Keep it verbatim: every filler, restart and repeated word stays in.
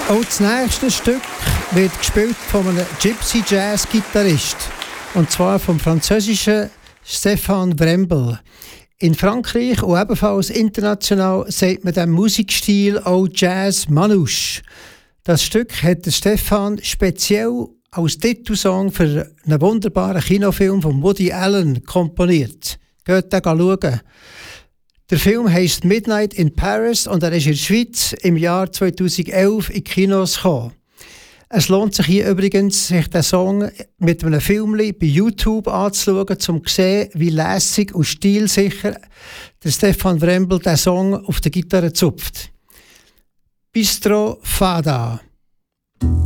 Auch das nächste Stück wird gespielt von einem Gypsy-Jazz-Gitarrist. Und zwar vom französischen Stéphane Brembel. In Frankreich und ebenfalls international sagt man dem Musikstil auch Jazz Manouche. Das Stück hat der Stéphane speziell als Titelsong für einen wunderbaren Kinofilm von Woody Allen komponiert. Geht da schauen. Der Film heisst Midnight in Paris und er ist in der Schweiz im Jahr zweitausendelf in Kinos gekommen. Es lohnt sich hier übrigens, sich den Song mit einem Film bei YouTube anzuschauen, um zu sehen, wie lässig und stilsicher der Stéphane Brembel den Song auf der Gitarre zupft. Bistro Fada.